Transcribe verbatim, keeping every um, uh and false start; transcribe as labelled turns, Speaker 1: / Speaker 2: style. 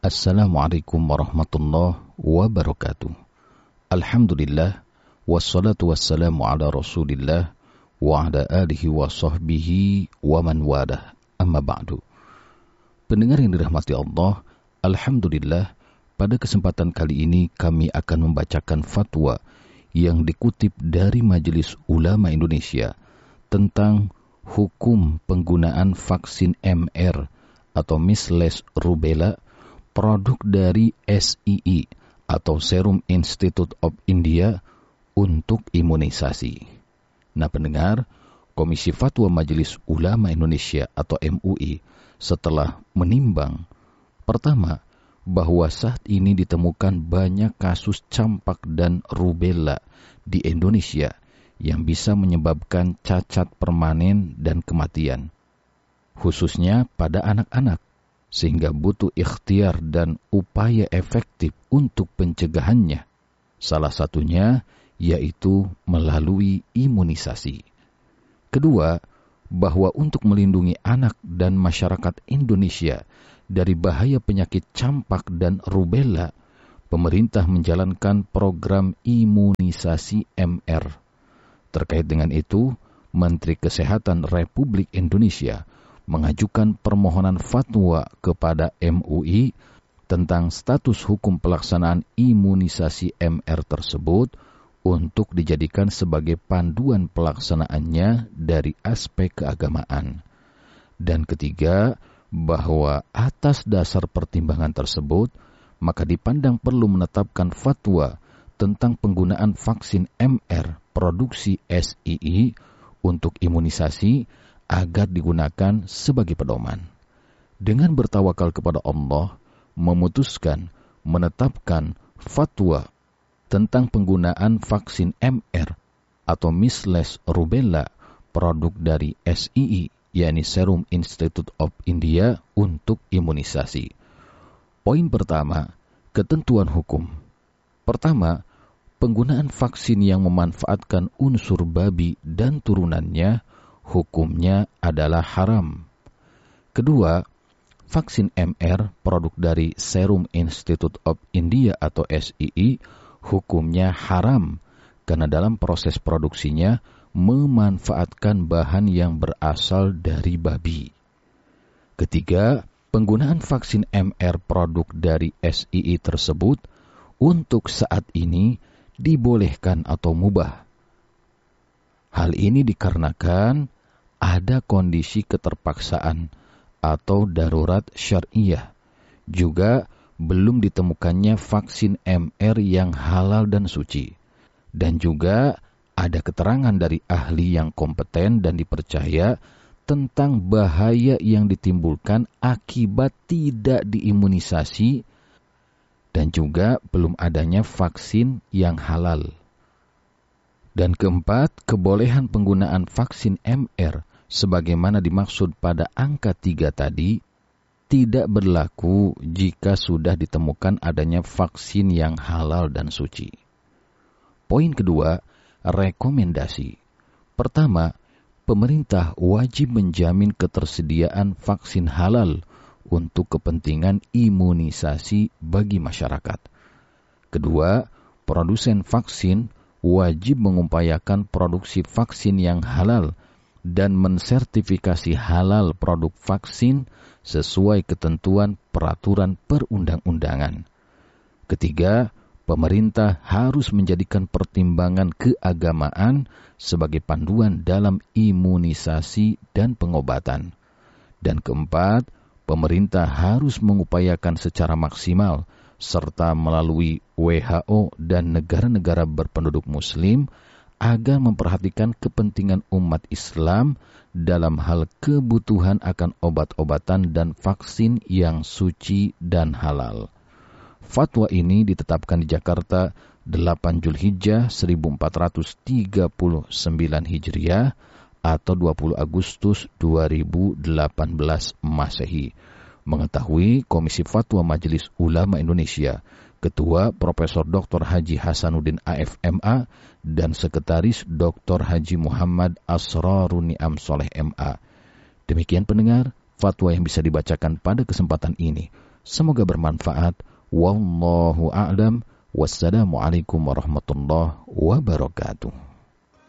Speaker 1: Assalamualaikum warahmatullahi wabarakatuh. Alhamdulillah, wassalatu wassalamu ala rasulillah, wa ala alihi wa sahbihi wa man wadah, amma ba'du. Pendengar yang dirahmati Allah, Alhamdulillah, pada kesempatan kali ini kami akan membacakan fatwa yang dikutip dari Majelis Ulama Indonesia tentang hukum penggunaan vaksin M R atau measles rubella produk dari S I I atau Serum Institute of India untuk imunisasi. Nah pendengar, Komisi Fatwa Majelis Ulama Indonesia atau M U I setelah menimbang, pertama, bahwa saat ini ditemukan banyak kasus campak dan rubella di Indonesia yang bisa menyebabkan cacat permanen dan kematian, khususnya pada anak-anak, sehingga butuh ikhtiar dan upaya efektif untuk pencegahannya. Salah satunya yaitu melalui imunisasi. Kedua, bahwa untuk melindungi anak dan masyarakat Indonesia dari bahaya penyakit campak dan rubella, pemerintah menjalankan program imunisasi M R. Terkait dengan itu, Menteri Kesehatan Republik Indonesia mengajukan permohonan fatwa kepada M U I tentang status hukum pelaksanaan imunisasi M R tersebut untuk dijadikan sebagai panduan pelaksanaannya dari aspek keagamaan. Dan ketiga, bahwa atas dasar pertimbangan tersebut, maka dipandang perlu menetapkan fatwa tentang penggunaan vaksin M R produksi S I I untuk imunisasi agar digunakan sebagai pedoman. Dengan bertawakal kepada Allah, memutuskan menetapkan fatwa tentang penggunaan vaksin M R atau measles rubella produk dari S I I, yakni Serum Institute of India untuk imunisasi. Poin pertama, ketentuan hukum. Pertama, penggunaan vaksin yang memanfaatkan unsur babi dan turunannya hukumnya adalah haram. Kedua, vaksin M R produk dari Serum Institute of India atau S I I hukumnya haram karena dalam proses produksinya memanfaatkan bahan yang berasal dari babi. Ketiga, penggunaan vaksin M R produk dari S I I tersebut untuk saat ini dibolehkan atau mubah. Hal ini dikarenakan ada kondisi keterpaksaan atau darurat syariah. Juga belum ditemukannya vaksin M R yang halal dan suci. Dan juga ada keterangan dari ahli yang kompeten dan dipercaya tentang bahaya yang ditimbulkan akibat tidak diimunisasi, dan juga belum adanya vaksin yang halal. Dan keempat, kebolehan penggunaan vaksin M R sebagaimana dimaksud pada angka tiga tadi tidak berlaku jika sudah ditemukan adanya vaksin yang halal dan suci. Poin kedua, rekomendasi. Pertama, pemerintah wajib menjamin ketersediaan vaksin halal untuk kepentingan imunisasi bagi masyarakat. Kedua, produsen vaksin wajib mengupayakan produksi vaksin yang halal dan mensertifikasi halal produk vaksin sesuai ketentuan peraturan perundang-undangan. Ketiga, pemerintah harus menjadikan pertimbangan keagamaan sebagai panduan dalam imunisasi dan pengobatan. Dan keempat, pemerintah harus mengupayakan secara maksimal serta melalui W H O dan negara-negara berpenduduk muslim agar memperhatikan kepentingan umat Islam dalam hal kebutuhan akan obat-obatan dan vaksin yang suci dan halal. Fatwa ini ditetapkan di Jakarta delapan Zulhijjah seribu empat ratus tiga puluh sembilan Hijriah atau dua puluh Agustus dua ribu delapan belas Masehi. Mengetahui Komisi Fatwa Majelis Ulama Indonesia, Ketua Profesor Doktor Haji Hasanuddin A F M A dan Sekretaris Doktor Haji Muhammad Asrarun Ni'am Soleh M A. Demikian pendengar, fatwa yang bisa dibacakan pada kesempatan ini. Semoga bermanfaat. Wallahu a'lam. Wassalamualaikum warahmatullahi wabarakatuh.